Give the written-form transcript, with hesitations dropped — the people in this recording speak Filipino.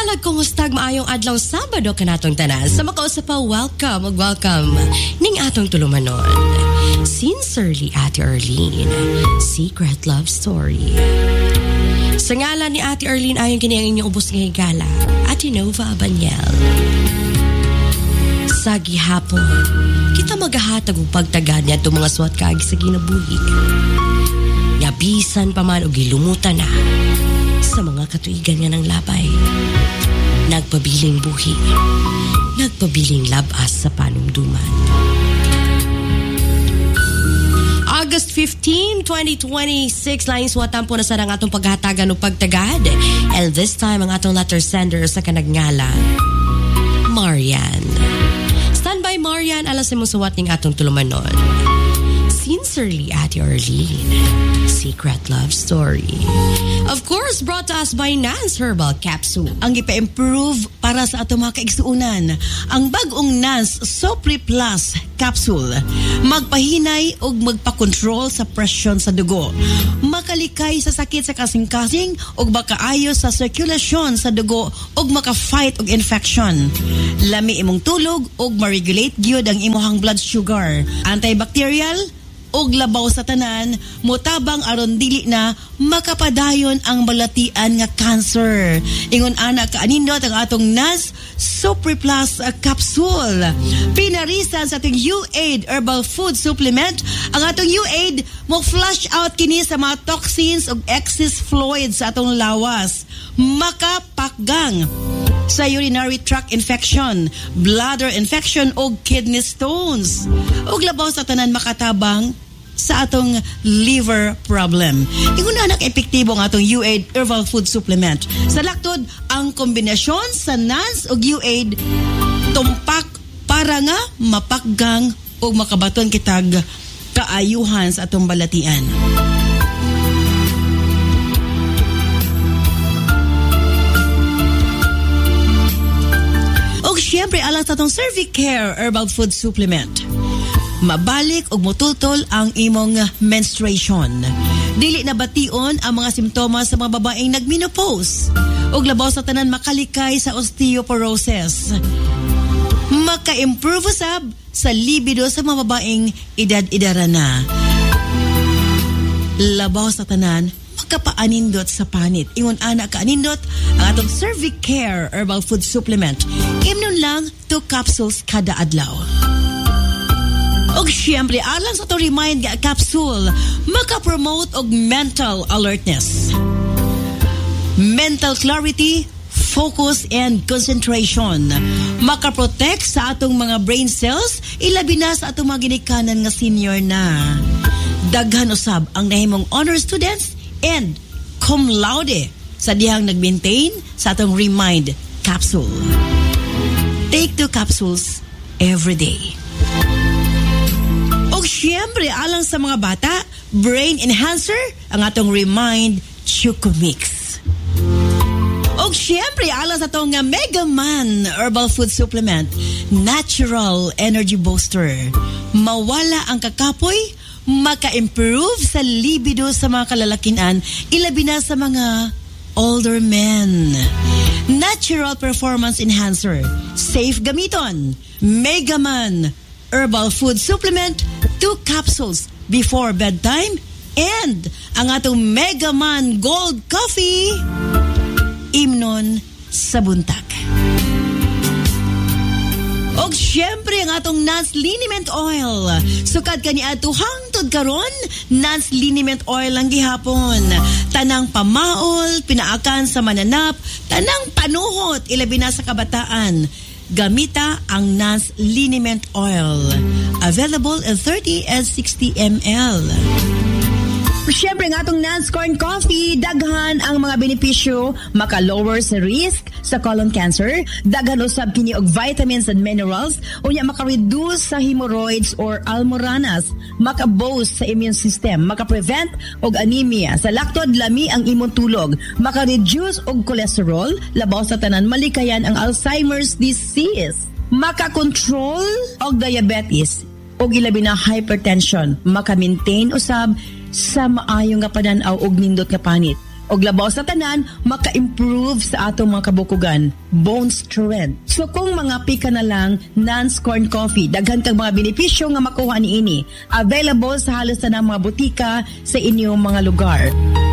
Busalag kong hustag maayong adlaw Sabado kanatong tanan. Sa makausap pa, welcome ning atong tulumanon. Sincerely, Ate Erlene, Secret Love Story. Sa ngalan ni Ate Erlene ayon kini ang inyong ubos nga higala, Ate Nova Abanyel. Sa gihapon, kita maghahatag og pagtagad niya itong mga suwat kaagi sa ginabuhi. Yabisan pa man o gilumutan na sa mga katuigan nga ng labay. Nagpabiling buhi, nagpabiling labas sa panumduman. August 15, 2026, laing suwatan po na sa nang atong paghatagan o pagtagad. And this time, ang atong letter sender sa kanagngala, Marian. Standby, Marian, alas mo suwat ning atong tulumanon. Sincerely, Ate Arlene, Secret Love Story. Of course, brought to us by Nance Herbal Capsule. Ang ipa-improve para sa ato mga kaigsuunan. Ang bagong Nance Sopri Plus Capsule. Magpahinay o magpa-control sa presyon sa dugo. Makalikay sa sakit sa kasing-kasing o makaayo sa circulation sa dugo o maka-fight og infection. Lami imong tulog o ma-regulate gyud ang imuhang blood sugar. Antibacterial og labaw sa tanan, mutabang aron dili na makapadayon ang balatian nga cancer. Ingon ana kaanindot ang atong Nance Super Plus Capsule. Pinarisan sa ating U-Aid Herbal Food Supplement. Ang atong U-Aid mo flush out kini sa mga toxins ug excess fluids sa atong lawas. Makapakgang sa urinary tract infection, bladder infection o kidney stones. Ug labaw sa tanan makatabang sa atong liver problem. Ingon anak epektibo ang atong U-Aid Herbal Food Supplement. Sa laktod, ang kombinasyon sa Nance ug U-Aid tumpak para nga mapakgang o makabaton kitag kaayuhan sa atong balatian. Siyempre, alang sa itong Cervicare Herbal Food Supplement. Mabalik og mutultol ang imong menstruation. Dili na bation ang mga simptomas sa mga babaeng nagmenopause. Og labaw sa tanan makalikay sa osteoporosis. Maka-improve usab sa libido sa mga babaeng edad-edara na. Labaw sa tanan kapaanindot sa panit. Ingon ana kaanindot ang atong Cervicare Herbal Food Supplement. Imnon lang 2 capsules kada adlaw. Og siyempre, alang sa to remind nga capsule, makapromote og mental alertness, mental clarity, focus and concentration. Makaprotect sa atong mga brain cells, ilabi na sa atong mga ginikanan nga senior na. Daghan usab ang nahimong honor students and cum laude sa dihang nag-maintain sa atong Remind capsule. Take 2 capsules every day. O siyempre, alang sa mga bata, brain enhancer, ang atong Remind Choco Mix. O siyempre, alang sa atong Mega Man Herbal Food Supplement, natural energy booster. Mawala ang kakapoy, maka-improve sa libido sa mga kalalakinan, ilabi na sa mga older men. Natural performance enhancer. Safe gamiton. Mega Man Herbal Food Supplement, 2 capsules before bedtime, and ang atong Mega Man Gold Coffee, imnon sa buntag. Og syempre ang atong Nance Liniment Oil. Sukad kani ato hangtod karon, Nance Liniment Oil lang gihapon. Tanang pamaol, pinaakan sa mananap, tanang panuhot, ilabi na sa kabataan. Gamita ang Nance Liniment Oil. Available in 30 and 60 ml. Siyempre nga itong Nance Corn Coffee, daghan ang mga benepisyo, maka-lower sa risk sa colon cancer, daghan usab kini og vitamins and minerals, unya maka-reduce sa hemorrhoids or almoranas, maka-boost sa immune system, maka-prevent og anemia, sa laktod lami ang imong tulog, maka-reduce og cholesterol, labaw sa tanan malikayan ang Alzheimer's disease, maka-control og diabetes, og ilabi na hypertension, maka-maintain usab sa maayong nga pananaw og nindot nga panit. og labaw sa tanan maka-improve sa atong mga kabukugan, bone strength. So kung mga pika na lang non-scorn coffee, daghan kag mga benepisyo nga makuha niini. Available sa halos na mga butika sa inyong mga lugar.